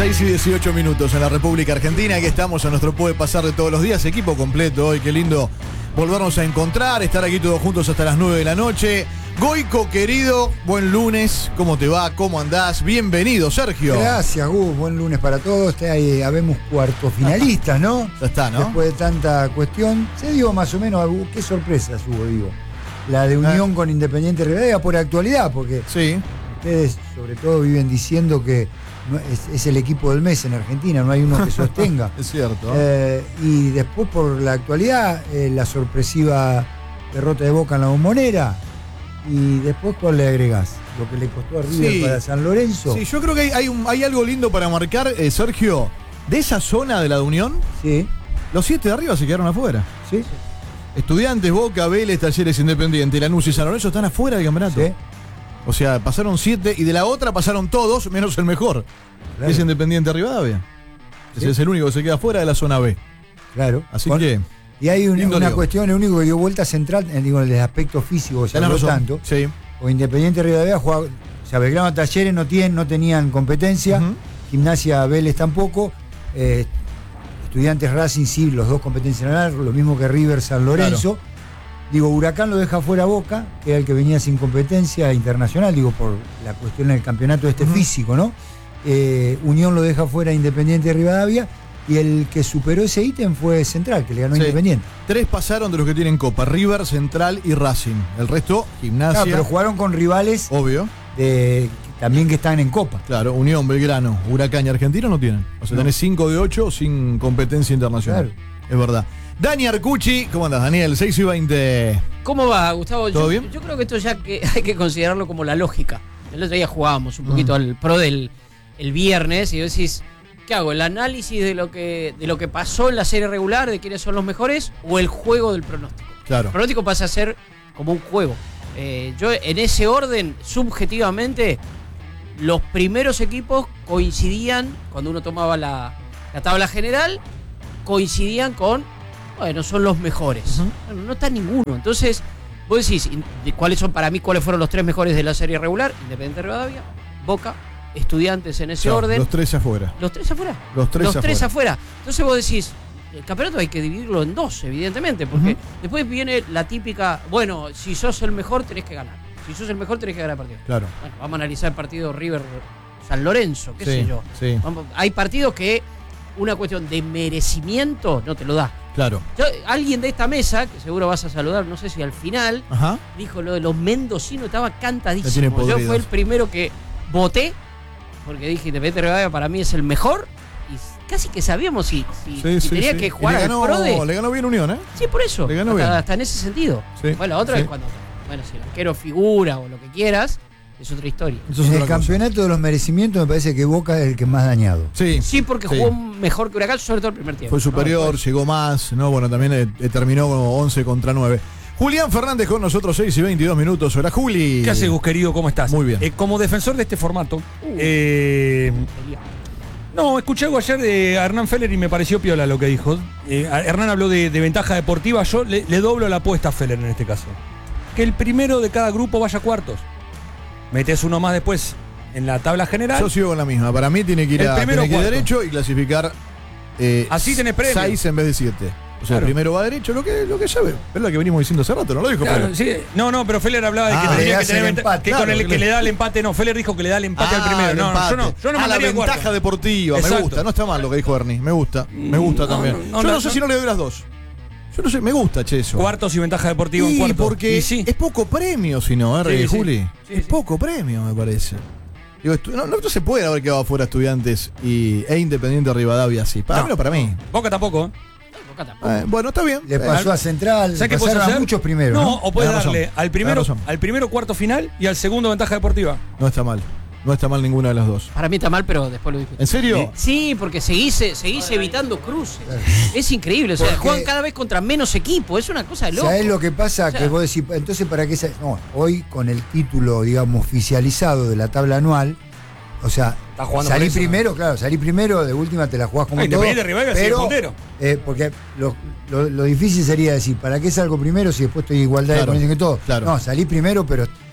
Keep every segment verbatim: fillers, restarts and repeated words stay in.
seis y dieciocho minutos en la República Argentina. Aquí estamos a nuestro Puede Pasar de todos los días. Equipo completo hoy, qué lindo volvernos a encontrar, estar aquí todos juntos hasta las nueve de la noche. Goico, querido, buen lunes. ¿Cómo te va? ¿Cómo andás? Bienvenido, Sergio. Gracias, Gus. Buen lunes para todos. Ahí habemos cuartos finalistas, ¿no? Ya está, ¿no? Después de tanta cuestión. Se dio más o menos, qué sorpresas hubo, digo. La de Unión ah. con Independiente Rivadavia por actualidad, porque sí. Ustedes sobre todo viven diciendo que no, es, es el equipo del mes en Argentina, no hay uno que sostenga. Es cierto. Eh, y después por la actualidad, eh, la sorpresiva derrota de Boca en la Bombonera. Y después, ¿cuál le agregás? Lo que le costó a River sí. para San Lorenzo. Sí, yo creo que hay, hay, un, hay algo lindo para marcar, eh, Sergio. De esa zona de la de Unión, sí. los siete de arriba se quedaron afuera. Sí. Estudiantes, Boca, Vélez, Talleres Independiente, Lanús y San Lorenzo están afuera del campeonato. Sí. O sea, pasaron siete y de la otra pasaron todos, menos el mejor. Claro. Es Independiente Rivadavia. Sí. Ese es el único que se queda fuera de la zona B. Claro. Así Con, que. Y hay un, una lío. cuestión, el único que dio vuelta central, digo, el aspecto físico, se habló tanto. Sí. O Independiente Rivadavia jugaba, o sea, Belgrano, Talleres no, tienen, no tenían competencia, uh-huh. Gimnasia, Vélez tampoco, eh, Estudiantes, Racing sí, los dos competencias nacionales, lo mismo que River, San Lorenzo. Claro. Digo, Huracán lo deja fuera Boca, que era el que venía sin competencia internacional, digo, por la cuestión del campeonato este uh-huh. físico, ¿no? Eh, Unión lo deja fuera Independiente Rivadavia, y el que superó ese ítem fue Central, que le ganó sí. Independiente. Tres pasaron de los que tienen Copa, River, Central y Racing. El resto, Gimnasia. Claro, pero jugaron con rivales. Obvio. De, también que están en Copa. Claro, Unión, Belgrano, Huracán y Argentino no tienen. O sea, no. tenés cinco de ocho sin competencia internacional. Claro. Es verdad. Dani Arcucci, ¿cómo andas, Daniel? seis y veinte. ¿Cómo va, Gustavo? ¿Todo yo, bien? Yo creo que esto ya que hay que considerarlo como la lógica. El otro día jugábamos un poquito mm. al pro del el viernes y decís, ¿qué hago? ¿El análisis de lo que de lo que pasó en la serie regular, de quiénes son los mejores, o el juego del pronóstico? Claro. El pronóstico pasa a ser como un juego. Eh, yo, en ese orden, subjetivamente, los primeros equipos coincidían, cuando uno tomaba la, la tabla general, coincidían con, bueno, son los mejores. Uh-huh. Bueno, no está ninguno. Entonces, vos decís, ¿cuáles son para mí, cuáles fueron los tres mejores de la serie regular? Independiente Rivadavia, Boca, Estudiantes en ese claro, orden. Los tres afuera. ¿Los tres afuera? Los tres, los afuera. tres afuera. Entonces vos decís, el campeonato hay que dividirlo en dos, evidentemente, porque uh-huh. después viene la típica, bueno, si sos el mejor tenés que ganar. Si sos el mejor tenés que ganar el partido. Claro. Bueno, vamos a analizar el partido River-San Lorenzo, qué sí, sé yo. Sí. Vamos, hay partidos que una cuestión de merecimiento no te lo da. Claro. Yo, alguien de esta mesa, que seguro vas a saludar, no sé si al final, Ajá. dijo lo de los mendocinos, estaba cantadísimo. Yo fue el primero que voté, porque dije, Independiente Rivadavia para mí es el mejor, y casi que sabíamos si, si, sí, si sí, tenía sí. que jugar ganó, al pro de... Le ganó bien Unión, ¿eh? Sí, por eso. Le ganó hasta, bien. hasta en ese sentido. Sí, bueno, la otra sí. es cuando, bueno, si el arquero figura o lo que quieras, es otra historia. Eso es en el campeonato cosa. de los merecimientos me parece que Boca es el que más dañado. Sí, sí porque sí. jugó mejor que Huracán, sobre todo el primer tiempo. Fue superior, ¿no? llegó más, no, bueno, también eh, terminó como once contra nueve. Julián Fernández con nosotros, seis y veintidós minutos. Hola, Juli. ¿Qué haces, Gus, querido? ¿Cómo estás? Muy bien. Eh, como defensor de este formato, Uh, eh, no, escuché algo ayer de Hernán Feller y me pareció piola lo que dijo. Eh, Hernán habló de, de ventaja deportiva. Yo le, le doblo la apuesta a Feller en este caso. Que el primero de cada grupo vaya a cuartos. Metes uno más después en la tabla general. Yo sigo con la misma. Para mí tiene que ir, a, tiene que ir derecho y clasificar eh, así tenés premio. seis en vez de siete. O sea, claro. el primero va derecho, lo que, lo que ya ve. Es lo que venimos diciendo hace rato, ¿no lo dijo claro, Feller? Sí. No, no, pero Feller hablaba de que ah, tenía que tener el empate, que claro, con el que le... le da el empate. No, Feller dijo que le da el empate ah, al primero. No, no, yo no. Yo no ah, la ventaja cuarto. deportiva. Exacto. Me gusta, no está mal lo que dijo Ernie. Me gusta, me gusta no, también. No, no, yo no, no sé no. si no le doy las dos. Yo no sé, me gusta, che, eso. Cuartos y ventaja deportiva y en cuarto. porque y sí. es poco premio, si no, ¿eh, sí, Juli? Sí, es sí. poco premio, me parece. Digo, estu- no, no, no se puede haber quedado fuera Estudiantes y, e Independiente Rivadavia así. Para no, mí no, para mí. Boca tampoco, ¿eh? Eh, bueno, está bien. Le pasó eh, a Central, le qué pasaron a muchos primero. No, ¿no? o puede Tenés darle razón. al primero, Tenés razón. al primero cuarto final y al segundo ventaja deportiva. No está mal. No está mal ninguna de las dos. Para mí está mal, pero después lo discutimos. ¿En serio? Sí, porque seguís, seguís evitando cruces. Es increíble. O sea, Porque juegan cada vez contra menos equipos. Es una cosa de loco. ¿Sabés lo que pasa? O sea, que vos decís, entonces, ¿para qué? Se... No, hoy con el título, digamos, oficializado de la tabla anual, o sea, salí eso, primero, ¿no? claro, salí primero, de última te la jugás como Ah, todo. Independiente Rivadavia sigue pero, puntero. eh, porque lo, lo, lo difícil sería decir, ¿para qué salgo primero si después estoy en igualdad Claro, de condiciones que todo? claro. No, salí primero, pero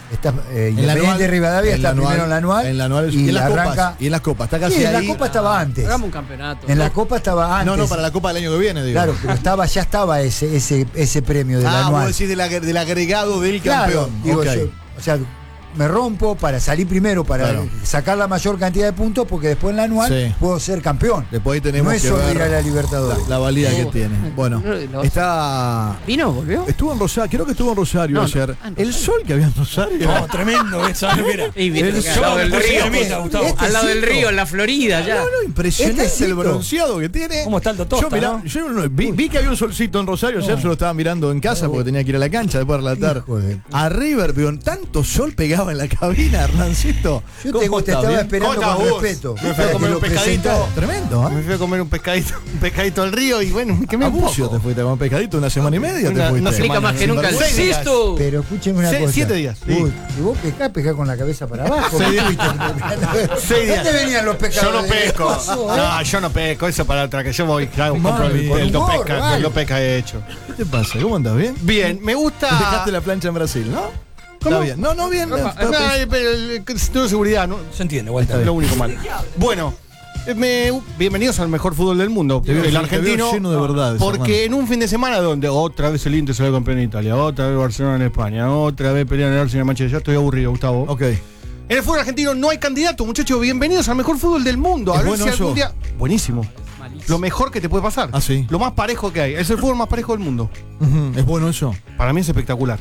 Está, eh, En la Independiente anual, Rivadavia en está la anual, primero en la anual. En la anual y, y en las arranca. copas. Y en las copas. Está casi Sí, en ahí. la Copa estaba antes. Hagamos un campeonato. En la Copa estaba antes. No, no, para la Copa del año que viene, digo. Claro, pero estaba, ya estaba ese, ese, ese premio del Ah, anual. vos decís del, ag- del agregado del Claro, campeón. digo Ok. yo, o sea, me rompo para salir primero, para Claro. sacar la mayor cantidad de puntos, porque después en la anual Sí. puedo ser campeón. Después ahí tenemos No es que solo ver ir a la Libertadores. la valía que Oh. tiene. Bueno, Los- está... ¿Vino? ¿Volvió? Estuvo en Rosario, creo que estuvo en Rosario No, no. ayer. Ah, en El Rosario. sol que había en Rosario. No, tremendo, esa mira. Y viste El que al sol lado del después río. se limita, Gustavo. Este Al lado del cito. río, en la Florida, ya. No, no, impresionante Este el cito. bronceado que tiene. ¿Cómo está el Totosta, Yo, mirá, no? yo no- vi, vi que había un solcito en Rosario, ayer yo lo estaba mirando en casa porque tenía que ir a la cancha después de relatar. Hijo de- A River, pero tanto sol pegaba en la cabina, Hernancito. Yo ¿Cómo te, te estás, estaba bien? esperando ¿Cómo con estás vos? respeto. Me fui a para que comer lo un pescadito. presentara. Tremendo, ¿eh? Me fui a comer un pescadito, un pescadito al río y bueno, que me A un Bucio poco. te fuiste con pescadito una semana y media. Una- te fuiste. una Explica más que nunca el Seis días. cesto. Pero escúcheme una Se- cosa. siete días, sí. Uy, si vos pescás, pescás con la cabeza para abajo. Seis ¿Qué días. fuiste? Seis días. ¿Dónde venían los Yo pescadores? no pesco. Coso, ¿eh? No, yo no pesco. Eso para otra que yo voy. Claro, Mami, compro el, por el do humor, pesca, vale. el do pesca hecho. ¿Qué te pasa? ¿Cómo andas? ¿Bien? Bien, me gusta. Dejaste la plancha en Brasil, ¿no? ¿Cómo? Está bien. No, no, bien. No, no, no, pero el el cinturón de seguridad, ¿no? Se entiende, Walter. Es lo único mal. Bueno, eh, me- bienvenidos al mejor fútbol del mundo, Te veo- el te argentino. veo lleno de verdades, Porque hermano. en un fin de semana donde otra vez el Inter se ve campeón en Italia, otra vez Barcelona en España, otra vez pelean el Arsenal en Manchester, ya estoy aburrido, Gustavo. Ok. En el fútbol argentino no hay candidato, muchachos. Bienvenidos al mejor fútbol del mundo. A ¿Es ver bueno si algún eso? día. Buenísimo. Malísimo. Lo mejor que te puede pasar. Ah, sí. Lo más parejo que hay. Es el fútbol más parejo del mundo. Ujú, ¿Es bueno eso? Para mí es espectacular.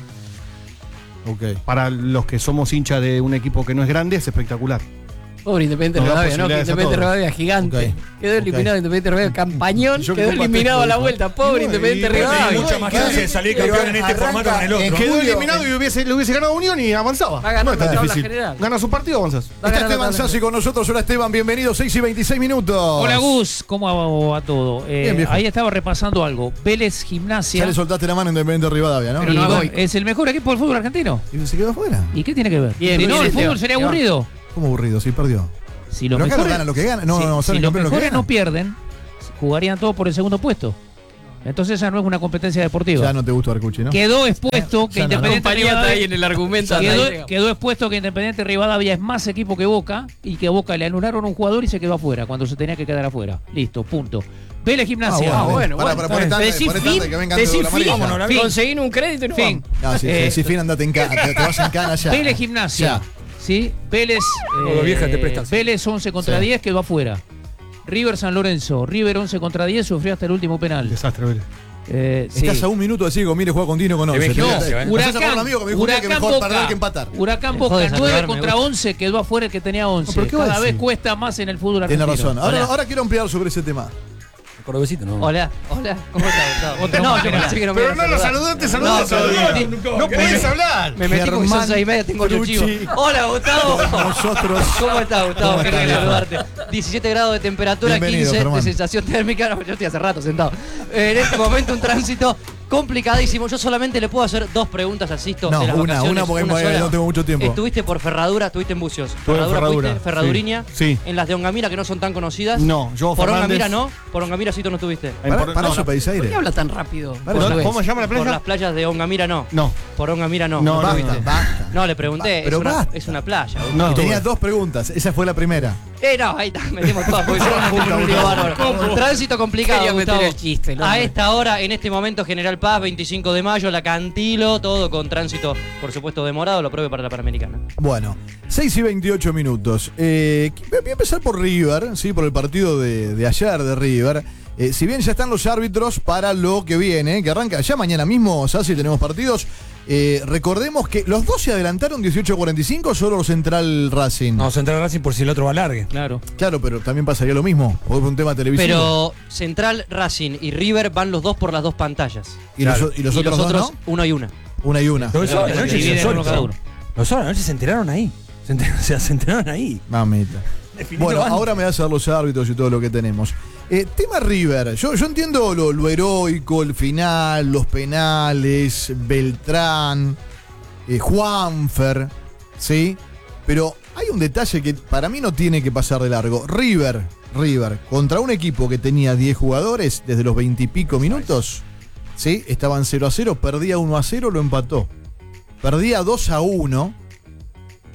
Ok. Para los que somos hinchas de un equipo que no es grande, es espectacular. Pobre Independiente Nos da Rivadavia, ¿no? Que posibilidades a Independiente todos. Rivadavia gigante. Ok, Quedó ok. eliminado Independiente Rivadavia. Campañón, Yo que quedó compartí eliminado a la con- vuelta. Pobre Y Independiente bueno, y Hay Rivadavia. mucha más Claro, chance de salir pero campeón en este arranca formato que en el otro. en Quedó julio- eliminado y hubiese, le hubiese ganado Unión y avanzaba. Va a ganar no es tan la tabla difícil. general. Gana su partido, avanzas. Va a Está ganar Esteban la tabla. Sassi con nosotros. Hola Esteban, bienvenido. seis y veintiséis minutos. Hola Gus, ¿cómo va todo? Eh, Bien, viejo. ahí estaba repasando algo. Vélez Gimnasia. Ya le soltaste la mano a Independiente Rivadavia, ¿no? Pero Y no a bueno, Goico. es el mejor equipo del fútbol argentino. ¿Y se quedó afuera? ¿Y qué tiene que ver? Bien, si bien, no, el Esteban. fútbol sería Esteban. aburrido. ¿Cómo aburrido? Sí, perdió. Si los Pero acá no mejores, ganan lo que ganan. No, si, no, no, si salen los campeones lo que mejores no ganan. pierden, jugarían todos por el segundo puesto. Entonces esa no es una competencia deportiva. Ya no te gustó Arcucci, ¿no? Quedó expuesto que ya no. Independiente Compañía está Rivadavia ahí en el argumento. quedó, Ahí. quedó expuesto que Independiente Rivadavia es más equipo que Boca y que Boca le anularon un jugador y se quedó afuera cuando se tenía que quedar afuera. Listo, punto. Vélez Gimnasia. Ah, Ah, bueno, Pará, bueno. pará, poné tanda, Decí poné tanda, fin, que venga decí antes de la fin. amarilla. Vámonos, Fin. Conseguir un crédito y no Fin. vamos. No, sí, Eh, sí, fin, andate en cana. Te, te vas en cana ya. Vélez Gimnasia. Ya. ¿Sí? Vélez. Todo vieja te prestas. Vélez once contra Sí. diez quedó afuera. River San Lorenzo. River once contra diez sufrió hasta el último penal. Desastre, Vélez. Eh, sí. Estás a un minuto de decir, mire, juega continuo con once. ves Te- gimnasia, te- ¿eh? me haces acordar a Huracán, un amigo que me dijo un día que Huracán mejor Boca. perder que empatar. Huracán Dejó Boca de nueve saludar, me contra gusta. once quedó afuera el que tenía once. ¿pero qué va a Cada vez decir? cuesta más en el fútbol Tiene argentino. razón. Ahora, Hola. ahora quiero ampliar sobre ese tema. Cordobesito, ¿no? Hola, hola, ¿cómo estás, Gustavo? Otro no, más, yo hola. pensé que no me Pero ibas a no lo saludar. saludaste, No, saludaste. pero- No puedes hablar. Me metí porque son seis y media, tengo ocho Trucci. chivos. Hola, Gustavo. Nosotros. ¿Cómo estás, Gustavo? ¿Cómo Qué estás, lindo viejo? saludarte. diecisiete grados de temperatura, Bienvenido, quince Germán. de sensación térmica. No, yo estoy hace rato sentado. En este momento un tránsito complicadísimo. Yo solamente le puedo hacer dos preguntas al Sisto No, de las una, vacaciones, una porque me- sola. no tengo mucho tiempo. Estuviste por Ferradura, estuviste en Bucios. en Ferradura, Ferradura, fuiste, Ferraduriña. sí, sí. En las de Ongamira, que no son tan conocidas. No, yo Por Fernández. Ongamira no. Por Ongamira sí tú no estuviste. En Para, por- para no, eso no. pedís ¿Por aire. qué habla tan rápido? Para, ¿No? no, ¿Cómo se llama la Por las playa? playas de Ongamira no. No. Por Ongamira no. No, no, Basta, no. basta. No, le pregunté, Pero es, una, basta. es una playa. No, Y estuve. tenías dos preguntas. Esa fue la primera. Eh, no, ahí está, metimos todas porque se van a un lío bárbaro. Tránsito complicado, Quería meter Gustavo. el chiste, el A hombre. esta hora, en este momento, General Paz, veinticinco de mayo, la Cantilo, todo con tránsito, por supuesto, demorado, lo pruebe para la Panamericana. Bueno, seis y veintiocho minutos. Eh, voy a empezar por River, ¿sí? Por el partido de, de ayer de River. Eh, si bien ya están los árbitros para lo que viene, que arranca ya mañana mismo, Sassi, tenemos partidos. Eh, recordemos que los dos se adelantaron dieciocho a cuarenta y cinco, solo Central Racing. No, Central Racing por si el otro va largue. Claro. Claro, pero también pasaría lo mismo, porque es un tema televisivo. Pero Central, Racing y River van los dos por las dos pantallas. y, los, y los y otros, los otros, dos, ¿no? uno y una. Una y una. Los sábados de la noche dividen se uno cada uno. Los sábados de la noche se enteraron ahí. Se enteraron, o sea, se enteraron ahí. Mamita. Definilo Bueno, antes. ahora me das a dar los árbitros y todo lo que tenemos. Eh, tema River. Yo, yo entiendo lo, lo heroico, el final, los penales, Beltrán, eh, Juanfer, ¿sí? Pero hay un detalle que para mí no tiene que pasar de largo. River, River, contra un equipo que tenía diez jugadores desde los veinte y pico minutos, ¿sí? Estaban cero a cero, perdía uno a cero, lo empató. Perdía dos a uno,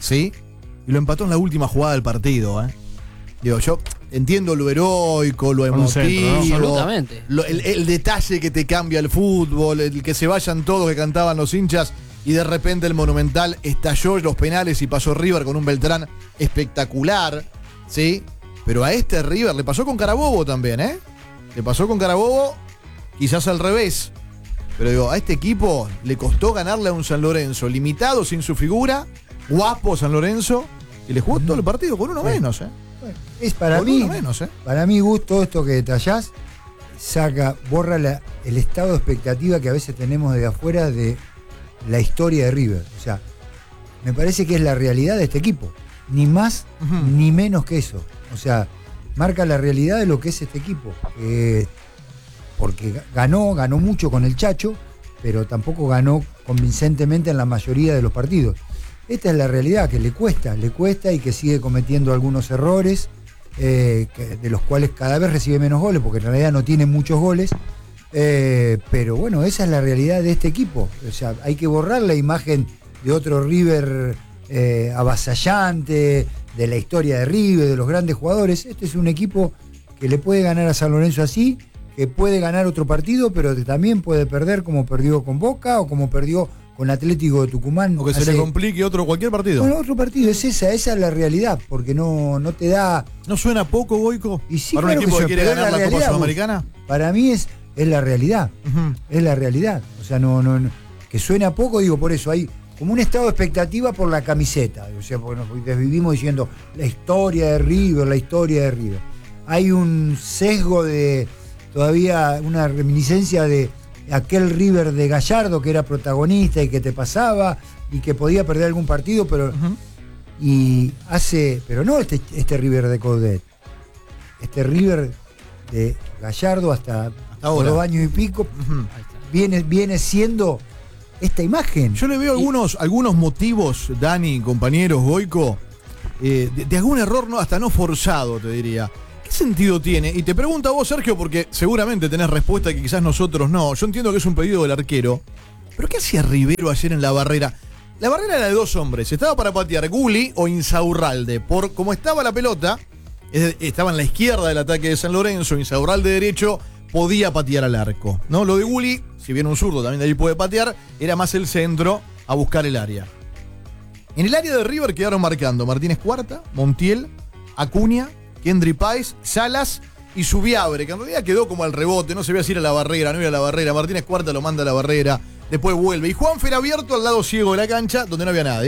¿sí? Y lo empató en la última jugada del partido, ¿eh? Digo, yo entiendo lo heroico, lo Con un centro, ¿no? emotivo, Absolutamente. lo- el, el detalle que te cambia el fútbol, el que se vayan todos que cantaban los hinchas y de repente el Monumental estalló en los penales y pasó River con un Beltrán espectacular, ¿sí? Pero a este River le pasó con Carabobo también, ¿eh? Le pasó con Carabobo, quizás al revés. Pero digo, a este equipo le costó ganarle a un San Lorenzo limitado, sin su figura, guapo San Lorenzo, y le jugó todo el partido con uno Bueno. menos, ¿eh? Es para Con mí, uno menos, ¿eh? para mí, Gus, todo esto que detallás saca, borra la- el estado de expectativa que a veces tenemos de afuera de la historia de River. O sea, me parece que es la realidad de este equipo. Ni más Ujú. ni menos que eso. O sea, marca la realidad de lo que es este equipo. Eh, porque ganó, ganó mucho con el Chacho, pero tampoco ganó convincentemente en la mayoría de los partidos. Esta es la realidad, que le cuesta, le cuesta y que sigue cometiendo algunos errores, eh, que- de los cuales cada vez recibe menos goles, porque en realidad no tiene muchos goles. Eh, pero bueno, esa es la realidad de este equipo. O sea, hay que borrar la imagen de otro River eh, avasallante, de la historia de River, de los grandes jugadores. Este es un equipo que le puede ganar a San Lorenzo así, que puede ganar otro partido, pero que también puede perder como perdió con Boca o como perdió con Atlético de Tucumán. O que se hace- le complique otro cualquier partido. Bueno, otro partido, es esa, esa es la realidad, porque no, no te da. ¿No suena poco, Goico? Y sí, para un claro equipo que que sí, quiere pero es ganar la la, Copa realidad, Sudamericana. Para mí es, es la realidad. Ujú. Es la realidad. O sea, no, no, no- que suena poco, digo, por eso hay como un estado de expectativa por la camiseta. O sea, porque nos desvivimos diciendo la historia de River, la historia de River. Hay un sesgo de todavía una reminiscencia de aquel River de Gallardo que era protagonista y que te pasaba y que podía perder algún partido, pero Ujú. y hace, pero no este, este River de Coudet, este River de Gallardo hasta, ahora. dos años y pico, Ujú. Ahí está. viene, viene siendo esta imagen. Yo le veo algunos, algunos motivos, Dani, compañeros, Goico, eh, de, de algún error no, hasta no forzado, te diría. ¿Qué sentido tiene? Y te pregunto a vos, Sergio, porque seguramente tenés respuesta que quizás nosotros no. Yo entiendo que es un pedido del arquero. ¿Pero qué hacía Rivero ayer en la barrera? La barrera era de dos hombres. Estaba para patear Gulli o Insaurralde. Por como estaba la pelota, es- estaba en la izquierda del ataque de San Lorenzo, Insaurralde derecho, podía patear al arco, ¿no? Lo de Gulli, si bien un zurdo también de ahí puede patear, era más el centro a buscar el área. En el área de River quedaron marcando Martínez Cuarta, Montiel, Acuña, Kendry Páez, Salas y Subiabre, que en realidad quedó como al rebote, no se veía si ir a la barrera, no iba a la barrera, Martínez Cuarta lo manda a la barrera, después vuelve. Y Juanfer abierto al lado ciego de la cancha, donde no había nadie.